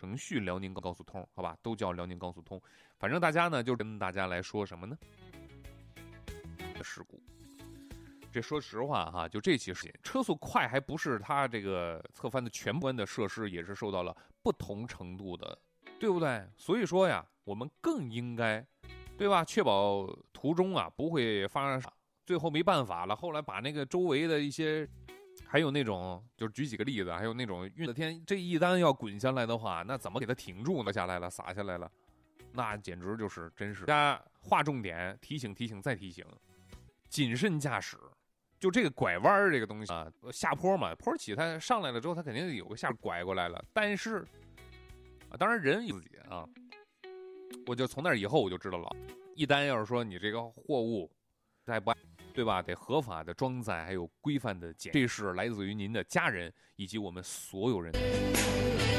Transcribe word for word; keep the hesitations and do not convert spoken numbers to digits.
程序辽宁高速通，好吧，都叫辽宁高速通。反正大家呢就跟大家来说什么呢？事故。这说实话哈，就这起事件，车速快还不是它这个侧翻的全部的设施也是受到了不同程度的，对不对？所以说呀，我们更应该，对吧？确保途中啊不会发生，最后没办法了，后来把那个周围的一些，还有那种，就是举几个例子，还有那种运的天，这一单要滚下来的话，那怎么给它挺住呢？下来了，洒下来了，那简直就是真是。大家划重点，提醒提醒再提醒，谨慎驾驶。就这个拐弯这个东西啊，下坡嘛，坡起它上来了之后，它肯定有个下拐过来了。但是啊，当然人有自己啊，我就从那以后我就知道了，一单要是说你这个货物还不，对吧？得合法的装载，还有规范的检，这是来自于您的家人以及我们所有人。